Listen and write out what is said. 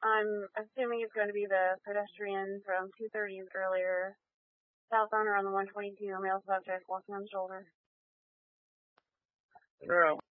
I'm assuming it's going to be the pedestrian from 2:30 earlier. Southbound on the 122, male subject, walking on the shoulder. Girl.